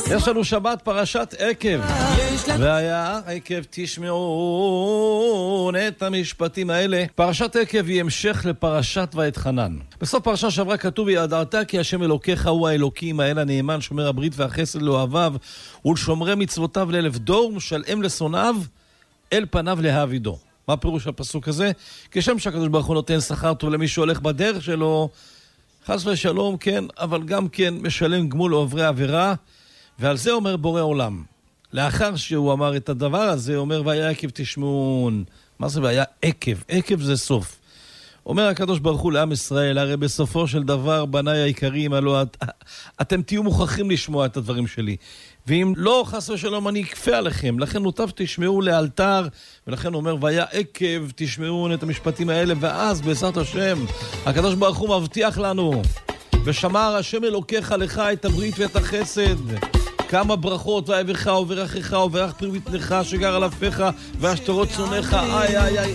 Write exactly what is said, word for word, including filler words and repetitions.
יש לנו שבת פרשת עקב, והיה עקב תשמעון את המשפטים האלה. פרשת עקב היא המשך לפרשת ואתחנן. בסוף פרשה שעברה כתוב וידעת כי השם אלוקיך הוא האלוקים האל הנאמן שומר הברית והחסד לאוהביו ולשומרי מצוותיו לאלף דור ומשלם לשונאיו אל פניו להעבידו. מה פירוש הפסוק הזה? כשם שהקדוש ברוך הוא נותן שכר טוב למי שהולך בדרך שלו, חס ושלום, כן, אבל גם כן משלם גמול לעוברי עבירה, ועל זה אומר בורא עולם. לאחר שהוא אמר את הדבר הזה, אומר והיה עקב תשמעון. מה זה והיה עקב? עקב זה סוף. אומר הקדוש ברוך הוא לעם ישראל, הרי בסופו של דבר בניי היקרים, הלא את, אתם תהיו מוכרחים לשמוע את הדברים שלי. ואם לא, חס ושלום, אני אכפה עליכם. לכן מוטב תשמעו לאלתר, ולכן הוא אומר, והיה עקב תשמעו את המשפטים האלה, ואז בעזרת השם, הקדוש ברוך הוא מבטיח לנו, ושמר השם אלוקיך לך את הברית ואת החסד. כמה ברכות, ואהבך וברכך וברך פרי בטנך שגר על אפיך, והשתרות צונך, איי איי איי